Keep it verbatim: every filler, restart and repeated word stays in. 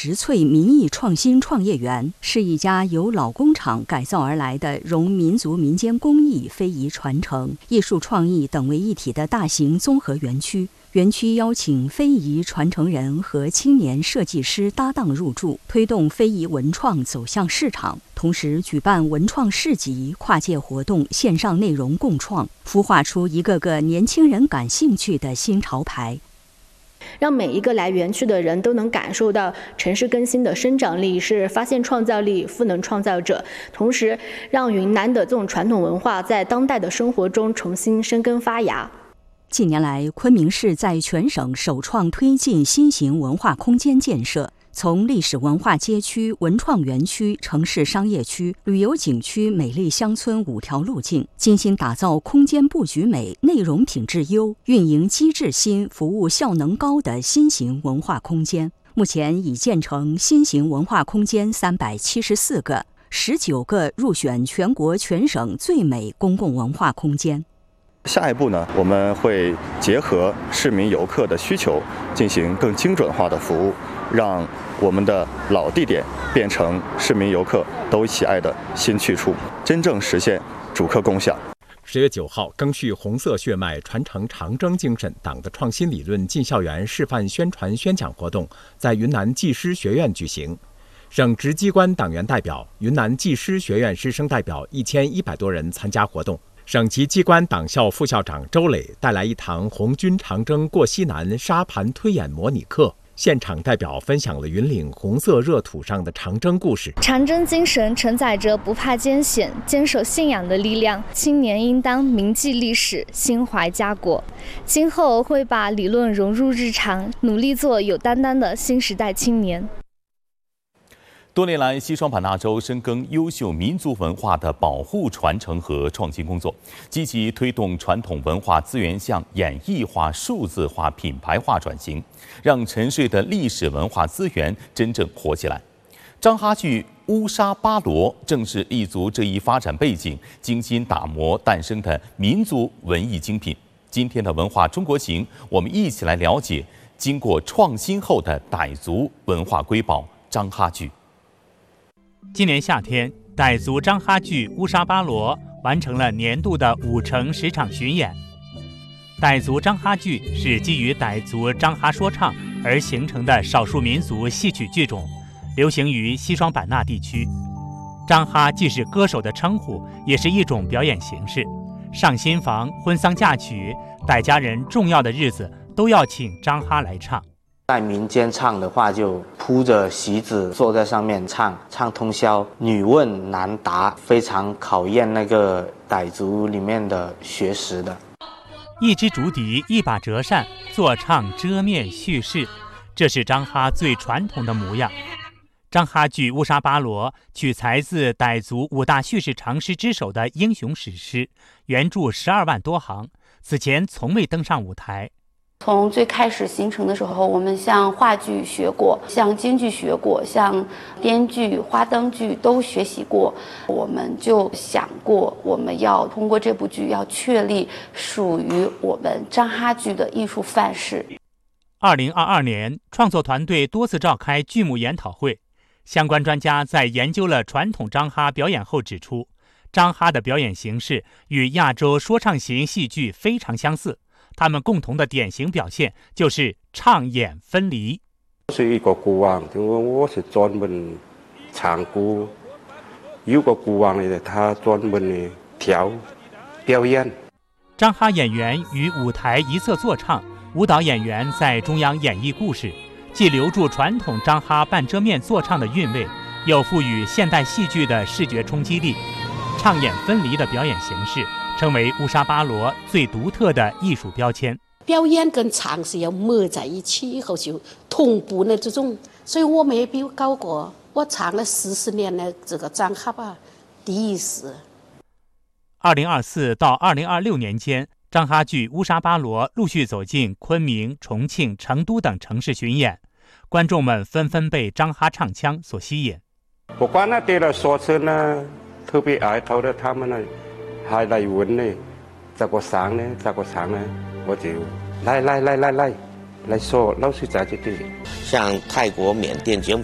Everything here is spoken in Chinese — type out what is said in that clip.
植萃民艺创新创业园是一家由老工厂改造而来的融民族民间工艺、非遗传承、艺术创意等为一体的大型综合园区。园区邀请非遗传承人和青年设计师搭档入驻，推动非遗文创走向市场，同时举办文创市集、跨界活动、线上内容共创，孵化出一个个年轻人感兴趣的新潮牌。 让每一个来园区的人都能感受到城市更新的生长力，是发现创造力、赋能创造者，同时让云南的这种传统文化在当代的生活中重新生根发芽。 近年来，昆明市在全省首创推进新型文化空间建设，从历史文化街区、文创园区、城市商业区、旅游景区、美丽乡村五条路径，精心打造空间布局美、内容品质优、运营机制新、服务效能高的新型文化空间。目前已建成新型文化空间三百七十四个，十九个入选全国全省最美公共文化空间。 下一步呢，我们会结合市民游客的需求，进行更精准化的服务，让我们的老地点变成市民游客都喜爱的新去处，真正实现主客共享。 十月九号，赓续红色血脉，传承长征精神，党的创新理论进校园示范宣传宣讲活动在云南技师学院举行。省直机关党员代表、云南技师学院师生代表一千一百多人参加活动。省级机关党校副校长周磊带来一堂红军长征过西南沙盘推演模拟课，现场代表分享了云岭红色热土上的长征故事。 长征精神承载着不怕艰险、坚守信仰的力量，青年应当铭记历史，心怀家国。今后会把理论融入日常，努力做有担当的新时代青年。 多年来，西双版纳州深耕优秀民族文化的保护、传承和创新工作，积极推动传统文化资源向演艺化、数字化、品牌化转型，让沉睡的历史文化资源真正活起来。张哈剧《乌沙巴罗》正是立足这一发展背景，精心打磨诞生的民族文艺精品。今天的文化中国行，我们一起来了解经过创新后的傣族文化瑰宝张哈剧。 今年夏天，傣族张哈剧《乌沙巴罗》完成了年度的五城十场巡演。傣族张哈剧是基于傣族张哈说唱而形成的少数民族戏曲剧种，流行于西双版纳地区。张哈既是歌手的称呼，也是一种表演形式。上新房、婚丧嫁娶、傣家人重要的日子都要请张哈来唱。 在民间唱的话，就铺着席子坐在上面唱，唱通宵，女问男答，非常考验那个傣族里面的学识的。 一支竹笛，一把折扇，坐唱遮面叙事，这是张哈最传统的模样。张哈剧《乌沙巴罗》取材自傣族五大叙事长诗之首的英雄史诗，原著十二万多行，此前从未登上舞台。 从最开始形成的时候，我们像话剧学过，像京剧学过，像编剧、花灯剧都学习过。我们就想过，我们要通过这部剧，要确立属于我们张哈剧的艺术范式。 二零二二年，创作团队多次召开剧目研讨会，相关专家在研究了传统张哈表演后指出，张哈的表演形式与亚洲说唱型戏剧非常相似。他们共同的典型表现就是唱演分离。 是一个鼓王，因为我是专门唱鼓，有个鼓王呢，他专门的跳表演。 张哈演员于舞台一侧坐唱，舞蹈演员在中央演绎故事，既留住传统张哈半遮面坐唱的韵味，又赋予现代戏剧的视觉冲击力。唱演分离的表演形式成为乌沙巴罗最独特的艺术标签。 表演跟唱是要磨在一起以后就同步的这种，所以我没有搞过。我唱了四十年的这个张哈吧，第一次。 二零二四到二零二六年间，张哈剧《乌沙巴罗》陆续走进昆明、重庆、成都等城市巡演，观众们纷纷被张哈唱腔所吸引。 不管那对了说声呢，特别爱头的他们呢，还来问呢，这个唱呢，这个唱呢，我就来来来来来来说，老师在这里。 像泰国、缅甸、柬埔